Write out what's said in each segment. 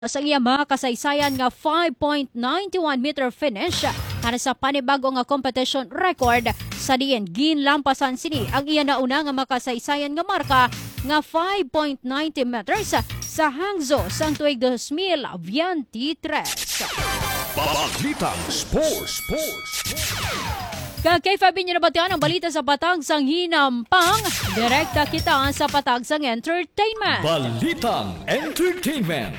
sa iya mga kasaysayan nga 5.91 meter finish para sa panibago nga competition record sa diin ginlampasan sini ang iya nauna nga makasaysayan nga marka nga 5.90 meters sa Hangzhou sang tuig 2023. Balitang Sports. Kay Fabi niyo nabatian ang balita sa patag sang hinampang. Direkta kita sa patag sang entertainment. Balitang Entertainment.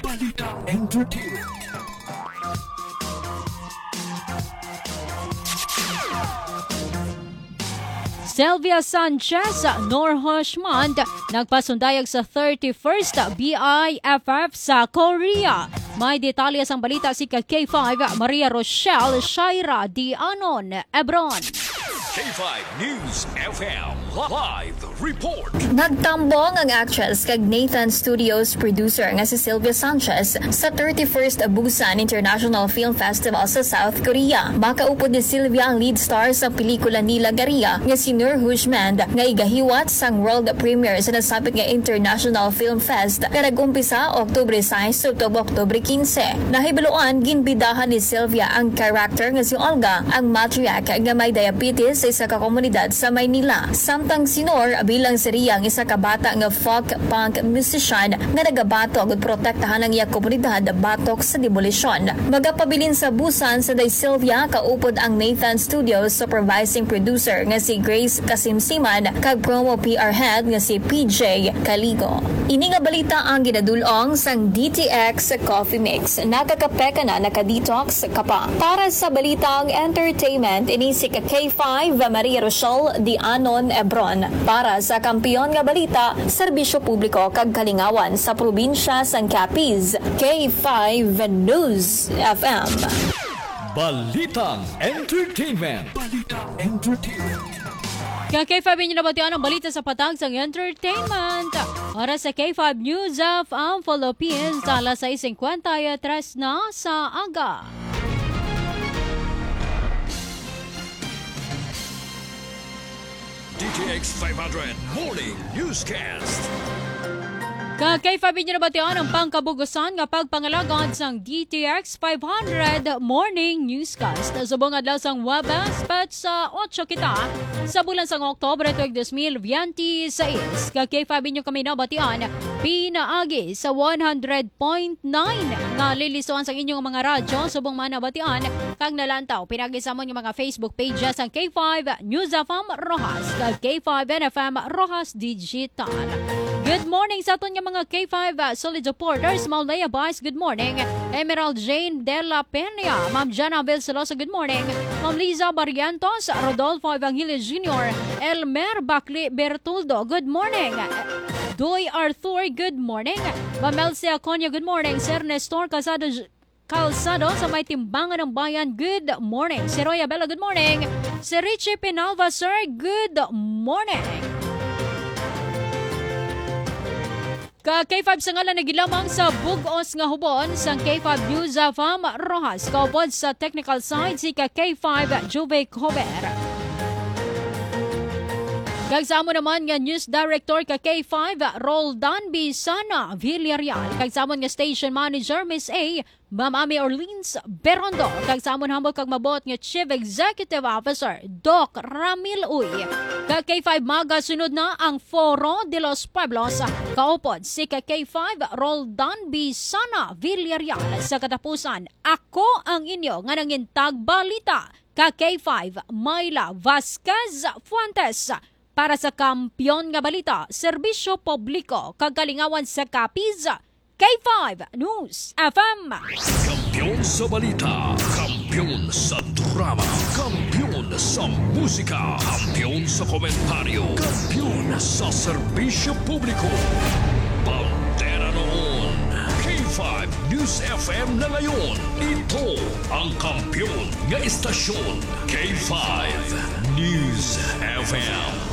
Sylvia Sanchez, Noor Hoshmand, nagpasundayag sa 31st BIFF sa Korea. May detalye ang balita si K5, Maria Rochelle, Shaira Dianon, Ebron. K5 News FM Live Report. Nagtambong ang actress kag Nathan Studios producer nga si Sylvia Sanchez sa 31st Busan International Film Festival sa South Korea. Makaupod ni Sylvia ang lead star sa pelikula nila Garia nga si Noor Hoshmand nga igahiwat sang world premiere sa nasabit nga International Film Fest nga nag-umpisa Oktubre 6 to Oktubre 15. Nahibaluan ginbidahan ni Sylvia ang character nga si Olga, ang matriarch nga may diabetes sa isa ka komunidad sa Maynila. Samtang si Noor bilang seriya ang isa ka bata nga folk punk musician nga nagabatok ug protektahan ang iya komunidad batok sa demolisyon. Magapabilin sa Busan sa day Sylvia kaupod ang Nathan Studios supervising producer nga si Grace Kasimsiman kag promo PR head nga si PJ Caligo. Ini nga balita ang ginadulong sang DTX Coffee Mix. Nakakape ka na naka-detox ka pa. Para sa balitang entertainment, ini si K5 Maria Rochelle Dianon, Ebron. Para sa kampiyon nga balita, serbisyo publiko kag kalingawan sa probinsya sang Capiz. K5 News FM. Balitang Entertainment. Kaya K5 niyo nabatian ang balita sa patag sang entertainment. Para sa K5 News of Philippines, alas 6:53 na sa aga. DTX 500 Morning Newscast. Kay Fabi niyo nabatian ang pangkabugusan nga pagpangalagad sang DTX 500 Morning Newscast. Subong adlaw sang Wabas pat sa 8 kita sa bulan sang Oktubre tuig 2026. Kay Fabi niyo kami nabatian pinaagi sa 100.9 na lilisuan sa inyong mga radyo subong man nabatian kag nalantaw pinagi sa among mga Facebook pages ang K5 News FM Rojas kag K5 NFM Rojas Digital. Good morning sa aton nga mga K5 solid supporters. Malaya Vice, good morning. Emerald Jane De La Peña, Ma'am Jana Velcelosa, good morning. Ma'am Liza Barrientos, Rodolfo Evangelio Jr., Elmer Bakli Bertoldo, good morning. Doy Arthur, good morning. Ma'am Elsie Aconia, good morning. Sir Nestor Calzado sa may timbangan ng bayan, good morning. Si Roya Bella, good morning. Si Richie Pinalva, sir, good morning. K5 sa ngalan nagilamang sa bugos nga hubon sang K5 News of Rojas. Kaupod sa technical side si K5 Juve Cover. Kagsamo naman nga News Director K5 Roldan Bisana Villarreal. Kagsamon nga Station Manager Miss A Ma'am Ami Orleans Berondo. Kagsamon hambog kag mabot nga Chief Executive Officer Doc Ramil Uy. K5 Maga sunod na ang Foro de los Pueblos. Kaupod si K5 Roldan Bisana Villarreal. Sa katapusan, ako ang inyo nga nangintag balita. K5 Myla Vasquez Fuentes. Para sa kampiyon nga balita, serbisyo publiko kagalingawan sa Capiz, K5 News FM. Kampiyon sa balita, kampiyon sa drama, kampiyon sa musika, kampiyon sa komentaryo, kampiyon sa serbisyo publiko. Pantera noon, K5 News FM na ngayon. Ito ang kampiyon nga istasyon, K5 News FM.